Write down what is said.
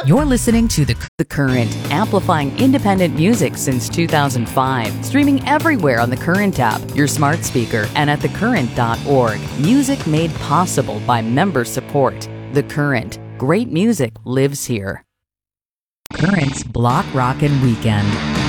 You're listening to The Current, amplifying independent music since 2005. Streaming everywhere on the Current app, your smart speaker, and at thecurrent.org. Music made possible by member support. The Current. Great music lives here. Current's Block Rockin' Weekend.